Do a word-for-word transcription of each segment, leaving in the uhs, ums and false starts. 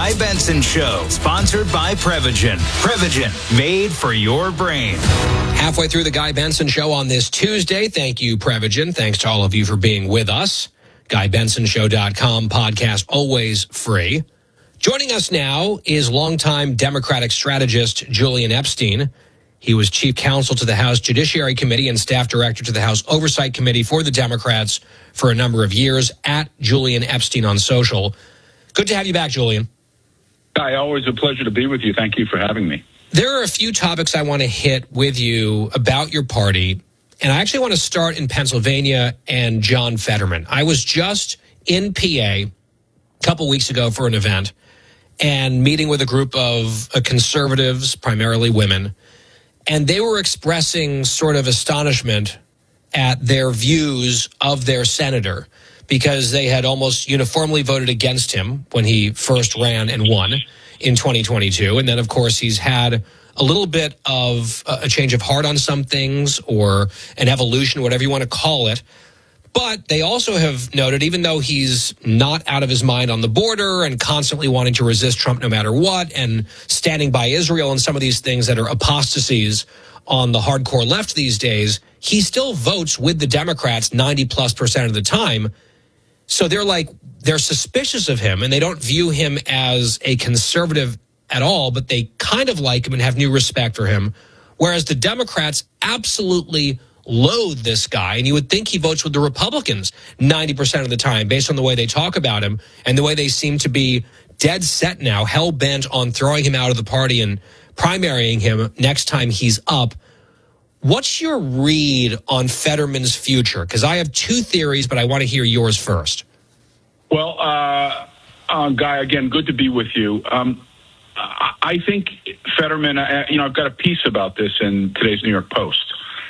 Guy Benson Show, sponsored by Prevagen. Prevagen, made for your brain. Halfway through the Guy Benson Show on this Tuesday. Thank you, Prevagen. Thanks to all of you for being with us. Guy Benson Show dot com podcast, always free. Joining us now is longtime Democratic strategist Julian Epstein. He was chief counsel to the House Judiciary Committee and staff director to the House Oversight Committee for the Democrats for a number of years, at Julian Epstein on social. Good to have you back, Julian. Guy, always a pleasure to be with you. Thank you for having me. There are a few topics I want to hit with you about your party, and I actually want to start in Pennsylvania and John Fetterman. I was just in P A a couple weeks ago for an event and meeting with a group of uh, conservatives, primarily women, and they were expressing sort of astonishment at their views of their senator because they had almost uniformly voted against him when he first ran and won in twenty twenty-two. And then, of course, he's had a little bit of a change of heart on some things, or an evolution, whatever you want to call it. But they also have noted, even though he's not out of his mind on the border and constantly wanting to resist Trump no matter what, and standing by Israel and some of these things that are apostasies on the hardcore left these days, he still votes with the Democrats ninety plus percent of the time. So they're like, they're suspicious of him, and they don't view him as a conservative at all, but they kind of like him and have new respect for him. Whereas the Democrats absolutely loathe this guy, and you would think he votes with the Republicans ninety percent of the time based on the way they talk about him and the way they seem to be dead set now, hell-bent on throwing him out of the party and primarying him next time he's up. What's your read on Fetterman's future? Because I have two theories, but I want to hear yours first. Well, uh, uh, Guy, again, good to be with you. Um, I think Fetterman, uh, you know, I've got a piece about this in today's New York Post.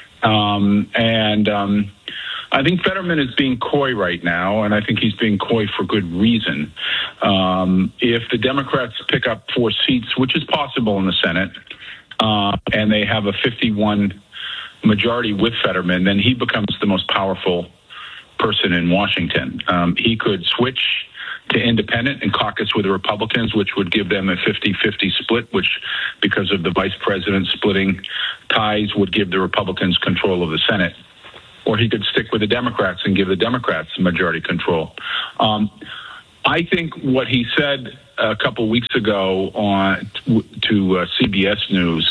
Um, and um, I think Fetterman is being coy right now, and I think he's being coy for good reason. Um, if the Democrats pick up four seats, which is possible in the Senate, uh, and they have a fifty-one majority with Fetterman, then he becomes the most powerful person in Washington. Um, he could switch to independent and caucus with the Republicans, which would give them a fifty-fifty split, which, because of the vice president splitting ties, would give the Republicans control of the Senate. Or he could stick with the Democrats and give the Democrats majority control. Um, I think what he said a couple weeks ago on to uh, C B S News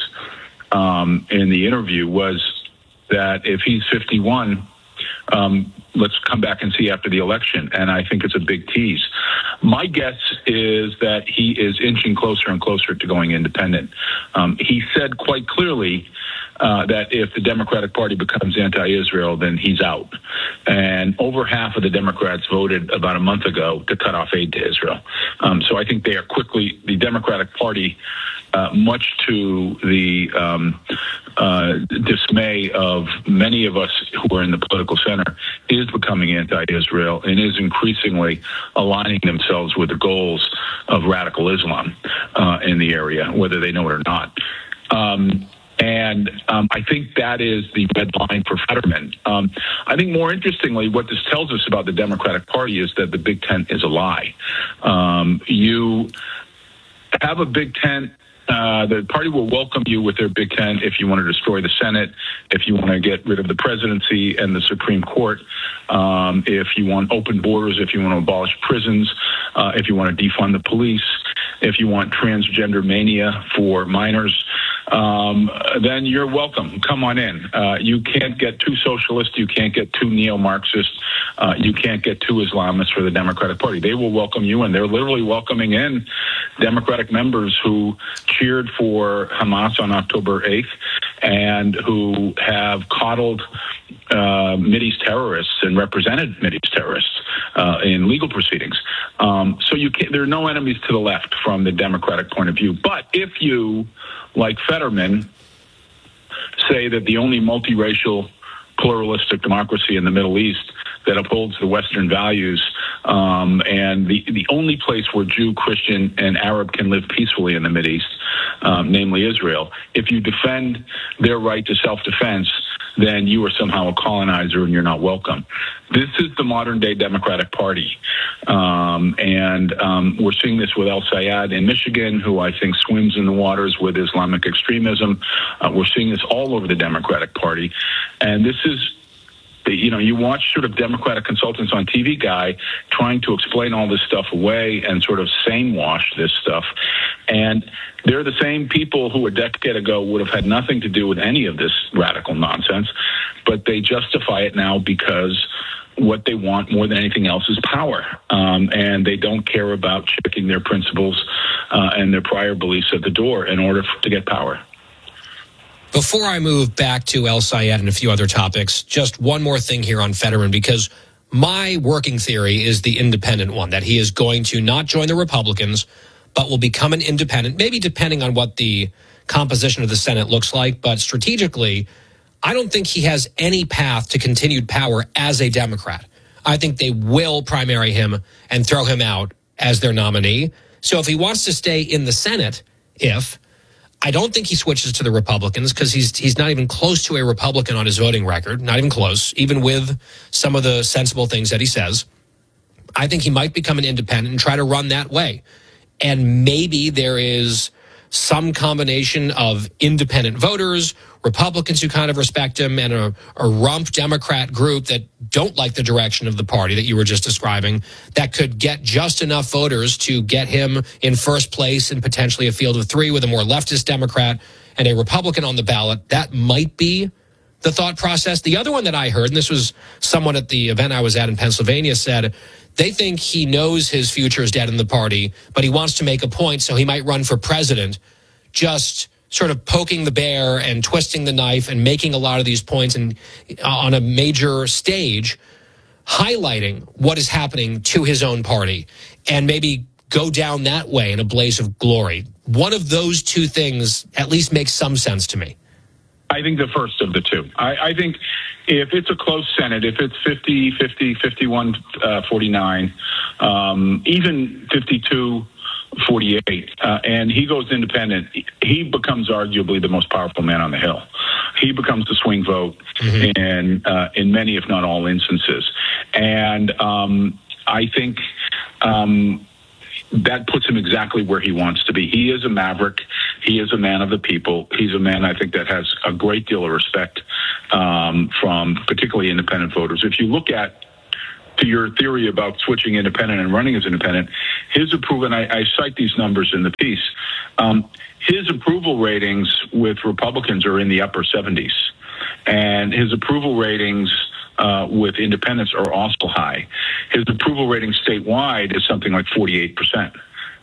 um, in the interview was that if he's fifty-one, um, let's come back and see after the election. And I think it's a big tease. My guess is that he is inching closer and closer to going independent. Um, he said quite clearly uh, that if the Democratic Party becomes anti-Israel, then he's out. And over half of the Democrats voted about a month ago to cut off aid to Israel. Um, so I think they are quickly, the Democratic Party, uh, much to the um, uh, dismay of many of us who are in the political center, is becoming anti-Israel and is increasingly aligning themselves with the goals of radical Islam uh, in the area, whether they know it or not. Um, and um, I think that is the red line for Fetterman. Um, I think more interestingly, what this tells us about the Democratic Party is that the Big Tent is a lie. Um, you have a Big Tent. Uh, the party will welcome you with their Big Tent if you want to destroy the Senate, if you want to get rid of the presidency and the Supreme Court, um, if you want open borders, if you want to abolish prisons, uh, if you want to defund the police, if you want transgender mania for minors, um, then you're welcome. Come on in. Uh, you can't get too socialist. You can't get too neo-Marxist. Uh, you can't get too Islamist for the Democratic Party. They will welcome you, and they're literally welcoming in Democratic members who cheered for Hamas on October eighth and who have coddled uh, Mideast terrorists and represented Mideast terrorists uh, in legal proceedings. Um, so you can't, there are no enemies to the left from the Democratic point of view. But if you, like Fetterman, say that the only multiracial pluralistic democracy in the Middle East that upholds the Western values, um, and the, the only place where Jew, Christian, and Arab can live peacefully in the Mideast, um, namely Israel, if you defend their right to self-defense, then you are somehow a colonizer and you're not welcome. This is the modern-day Democratic Party. Um, and um, we're seeing this with El Sayed in Michigan, who I think swims in the waters with Islamic extremism. Uh, we're seeing this all over the Democratic Party. And this is, you know, you watch sort of Democratic consultants on T V guy trying to explain all this stuff away and sort of sane-wash this stuff. And they're the same people who a decade ago would have had nothing to do with any of this radical nonsense, but they justify it now because what they want more than anything else is power. Um, and they don't care about checking their principles uh, and their prior beliefs at the door in order to get power. Before I move back to El Sayed and a few other topics, just one more thing here on Fetterman, because my working theory is the independent one, that he is going to not join the Republicans, but will become an independent, maybe depending on what the composition of the Senate looks like. But strategically, I don't think he has any path to continued power as a Democrat. I think they will primary him and throw him out as their nominee. So if he wants to stay in the Senate, if... I don't think he switches to the Republicans because he's he's not even close to a Republican on his voting record, not even close, even with some of the sensible things that he says. I think he might become an independent and try to run that way. And maybe there is some combination of independent voters, Republicans who kind of respect him, and a, a rump Democrat group that don't like the direction of the party that you were just describing, that could get just enough voters to get him in first place in potentially a field of three with a more leftist Democrat and a Republican on the ballot. That might be the thought process. The other one that I heard, and this was someone at the event I was at in Pennsylvania, said they think he knows his future is dead in the party, but he wants to make a point, so he might run for president, just sort of poking the bear and twisting the knife and making a lot of these points and on a major stage, highlighting what is happening to his own party and maybe go down that way in a blaze of glory. One of those two things at least makes some sense to me. I think the first of the two. I, I think if it's a close Senate, if it's fifty fifty, fifty-one forty-nine, um, even fifty-two forty-eight, uh, and he goes independent, he becomes arguably the most powerful man on the Hill. He becomes the swing vote mm-hmm. in, uh, in many, if not all, instances. And um, I think um, that puts him exactly where he wants to be. He is a maverick. He is a man of the people. He's a man, I think, that has a great deal of respect um, from particularly independent voters. If you look at, to your theory about switching independent and running as independent, his approval, and I, I cite these numbers in the piece, um, his approval ratings with Republicans are in the upper seventies. And his approval ratings uh, with independents are also high. His approval rating statewide is something like forty-eight percent.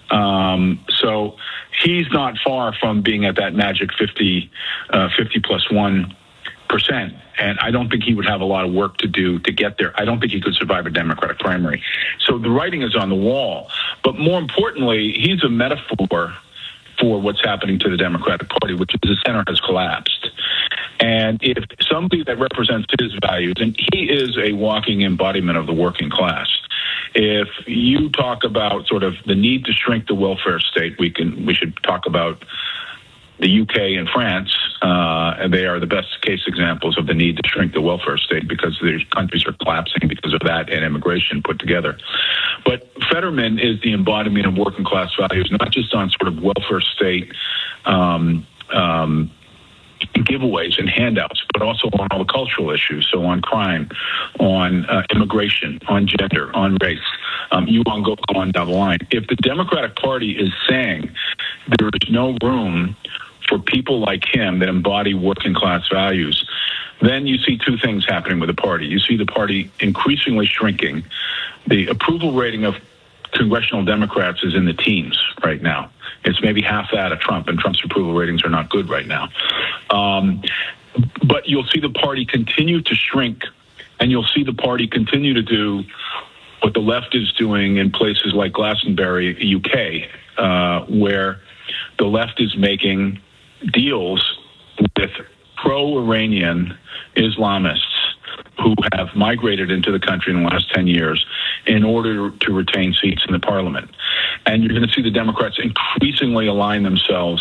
Um, so he's not far from being at that magic fifty, uh, fifty plus one percent. And I don't think he would have a lot of work to do to get there. I don't think he could survive a Democratic primary. So the writing is on the wall. But more importantly, he's a metaphor for what's happening to the Democratic Party, which is the center has collapsed. And if somebody that represents his values, and he is a walking embodiment of the working class, if you talk about sort of the need to shrink the welfare state, we can we should talk about the U K and France, uh, and they are the best case examples of the need to shrink the welfare state because their countries are collapsing because of that and immigration put together. But Fetterman is the embodiment of working class values, not just on sort of welfare state um, um, giveaways and handouts, but also on all the cultural issues. So on crime, on uh, immigration, on gender, on race. Um, you want to go on down the line. If the Democratic Party is saying there is no room for people like him that embody working class values, then you see two things happening with the party. You see the party increasingly shrinking. The approval rating of congressional Democrats is in the teens right now. It's maybe half that of Trump, and Trump's approval ratings are not good right now. Um, but you'll see the party continue to shrink, and you'll see the party continue to do what the left is doing in places like Glastonbury, U K, uh, where the left is making deals with pro-Iranian Islamists who have migrated into the country in the last ten years in order to retain seats in the parliament. And you're going to see the Democrats increasingly align themselves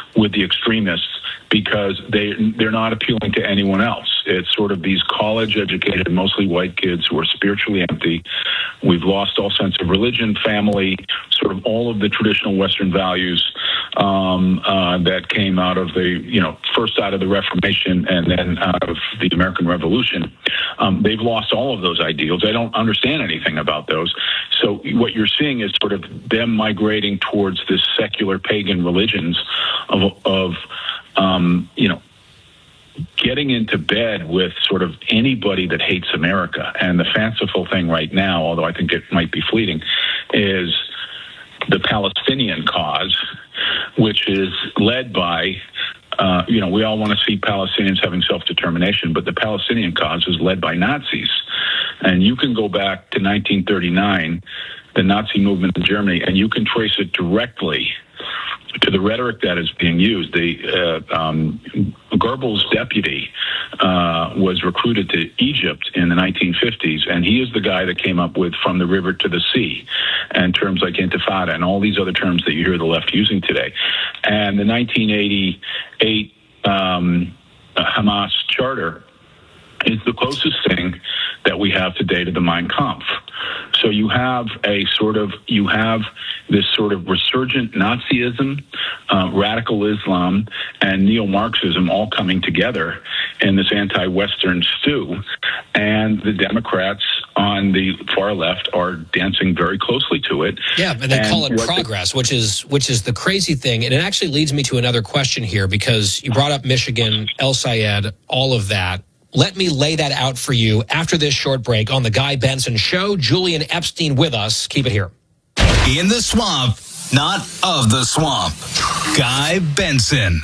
with the extremists because they, they're not appealing to anyone else. It's sort of these college-educated, mostly white kids who are spiritually empty. We've lost all sense of religion, family, sort of all of the traditional Western values um, uh, that came out of the, you know, first out of the Reformation and then out of the American Revolution. Um, they've lost all of those ideals. They don't understand anything about those. So what you're seeing is sort of them migrating towards this secular pagan religions of, of um, you know, getting into bed with sort of anybody that hates America. And the fanciful thing right now, although I think it might be fleeting, is the Palestinian cause, which is led by, uh, you know, we all want to see Palestinians having self-determination, but the Palestinian cause is led by Nazis. And you can go back to nineteen thirty-nine, the Nazi movement in Germany, and you can trace it directly to the rhetoric that is being used. The uh, um, Goebbels' deputy uh, was recruited to Egypt in the nineteen fifties, and he is the guy that came up with "from the river to the sea" and terms like intifada and all these other terms that you hear the left using today. And the nineteen eighty-eight um, Hamas charter is the closest thing that we have today to the Mein Kampf. So you have a sort of, you have this sort of resurgent Nazism, uh, radical Islam, and neo-Marxism all coming together in this anti-Western stew. And the Democrats on the far left are dancing very closely to it. Yeah, and they and call it progress, the, which is which is the crazy thing. And it actually leads me to another question here, because you brought up Michigan, El Sayed, all of that. Let me lay that out for you after this short break on The Guy Benson Show. Julian Epstein with us. Keep it here. In the swamp, not of the swamp. Guy Benson.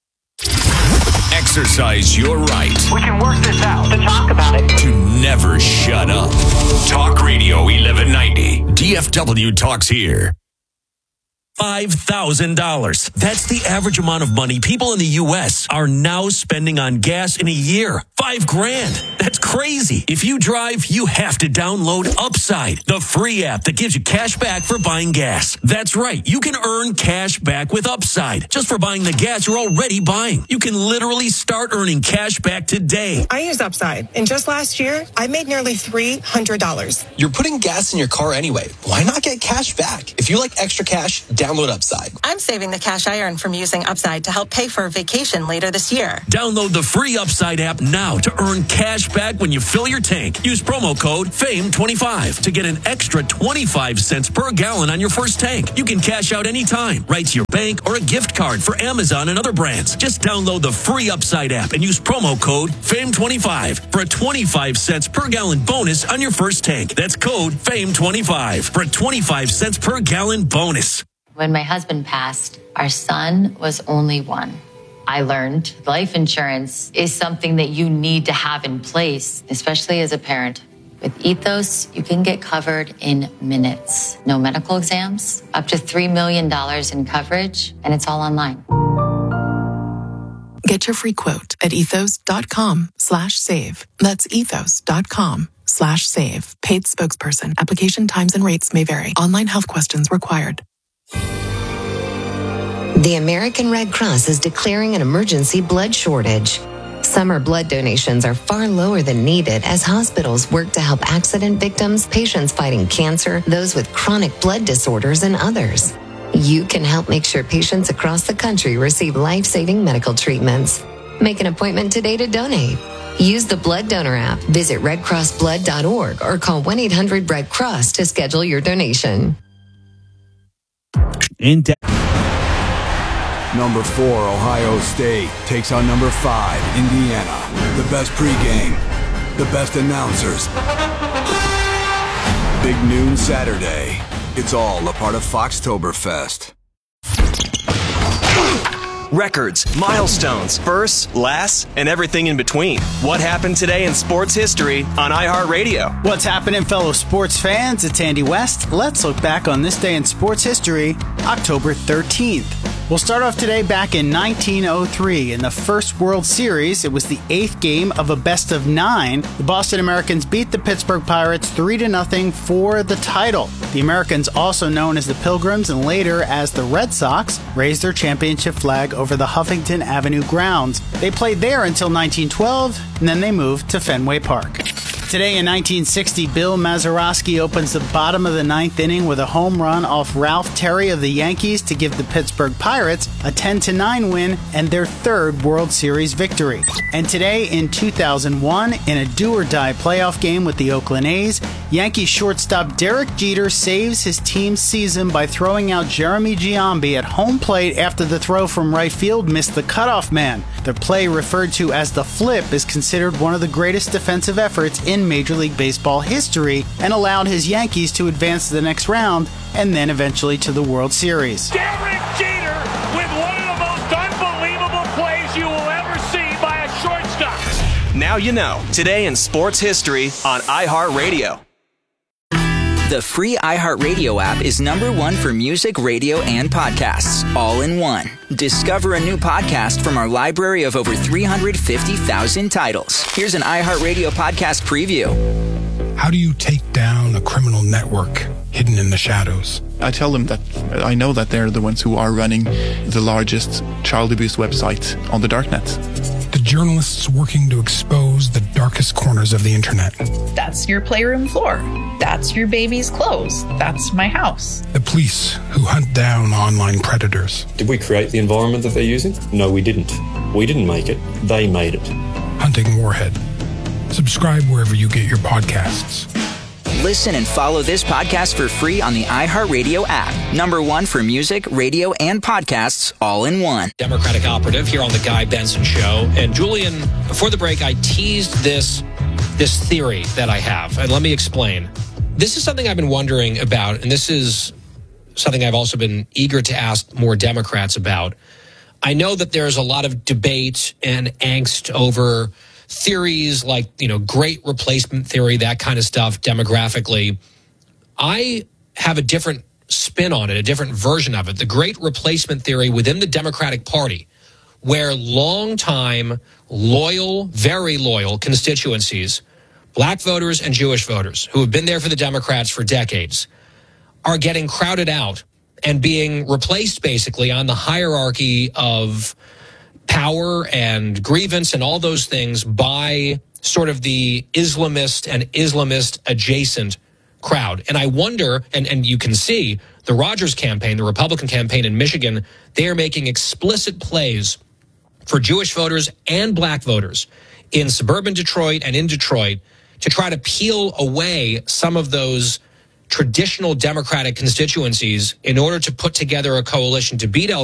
Exercise your right. We can work this out. To talk about it. To never shut up. Talk Radio eleven ninety. D F W Talks Here. five thousand dollars. That's the average amount of money people in the U S are now spending on gas in a year. Five grand. That's crazy. If you drive, you have to download Upside, the free app that gives you cash back for buying gas. That's right. You can earn cash back with Upside just for buying the gas you're already buying. You can literally start earning cash back today. I use Upside, and just last year, I made nearly three hundred dollars. You're putting gas in your car anyway. Why not get cash back? If you like extra cash, download Upside. I'm saving the cash I earn from using Upside to help pay for a vacation later this year. Download the free Upside app now to earn cash back when you fill your tank. Use promo code fame twenty-five to get an extra twenty-five cents per gallon on your first tank. You can cash out anytime, right to your bank or a gift card for Amazon and other brands. Just download the free Upside app and use promo code fame twenty-five for a twenty-five cents per gallon bonus on your first tank. That's code fame twenty-five for a twenty-five cents per gallon bonus. When my husband passed, our son was only one. I learned life insurance is something that you need to have in place, especially as a parent. With Ethos, you can get covered in minutes. No medical exams, up to three million dollars in coverage, and it's all online. Get your free quote at ethos.com slash save. That's ethos.com slash save. Paid spokesperson. Application times and rates may vary. Online health questions required. The American Red Cross is declaring an emergency blood shortage. Summer blood donations are far lower than needed as hospitals work to help accident victims, patients fighting cancer, those with chronic blood disorders, and others. You can help make sure patients across the country receive life-saving medical treatments. Make an appointment today to donate. Use the Blood Donor app, visit red cross blood dot org, or call one eight hundred red cross to schedule your donation. In de- Number four, Ohio State takes on number five, Indiana. The best pregame, the best announcers. Big noon Saturday. It's all a part of Foxtoberfest. Records, milestones, firsts, lasts, and everything in between. What happened today in sports history on iHeartRadio? What's happening, fellow sports fans? It's Andy West. Let's look back on this day in sports history, October thirteenth. We'll start off today back in nineteen oh three. In the first World Series, it was the eighth game of a best of nine. The Boston Americans beat the Pittsburgh Pirates three to nothing for the title. The Americans, also known as the Pilgrims and later as the Red Sox, raised their championship flag over the Huffington Avenue grounds. They played there until nineteen twelve, and then they moved to Fenway Park. Today in nineteen sixty, Bill Mazeroski opens the bottom of the ninth inning with a home run off Ralph Terry of the Yankees to give the Pittsburgh Pirates a ten to nine win and their third World Series victory. And today in two thousand one, in a do-or-die playoff game with the Oakland A's, Yankees shortstop Derek Jeter saves his team's season by throwing out Jeremy Giambi at home plate after the throw from right field missed the cutoff man. The play, referred to as the flip, is considered one of the greatest defensive efforts in Major League Baseball history and allowed his Yankees to advance to the next round and then eventually to the World Series. Derek Jeter with one of the most unbelievable plays you will ever see by a shortstop. Now you know. Today in sports history on iHeartRadio. The free iHeartRadio app is number one for music, radio, and podcasts, all in one. Discover a new podcast from our library of over three hundred fifty thousand titles. Here's an iHeartRadio podcast preview. How do you take down a criminal network hidden in the shadows? I tell them that I know that they're the ones who are running the largest child abuse website on the darknet. The journalists working to expose the darkest corners of the internet. That's your playroom floor. That's your baby's clothes. That's my house. The police who hunt down online predators. Did we create the environment that they're using? No, we didn't. We didn't make it. They made it. Hunting Warhead. Subscribe wherever you get your podcasts. Listen and follow this podcast for free on the iHeartRadio app. Number one for music, radio, and podcasts, all in one. Democratic operative here on the Guy Benson Show. And Julian, before the break, I teased this, this theory that I have. And let me explain. This is something I've been wondering about, and this is something I've also been eager to ask more Democrats about. I know that there's a lot of debate and angst over theories like, you know, great replacement theory, that kind of stuff demographically. I have a different spin on it, a different version of it. The great replacement theory within the Democratic Party, where longtime, loyal, very loyal constituencies, black voters and Jewish voters who have been there for the Democrats for decades, are getting crowded out and being replaced basically on the hierarchy of power and grievance and all those things by sort of the Islamist and Islamist adjacent crowd. And I wonder, and, and you can see the Rogers campaign, the Republican campaign in Michigan, they are making explicit plays for Jewish voters and black voters in suburban Detroit and in Detroit to try to peel away some of those traditional Democratic constituencies in order to put together a coalition to beat El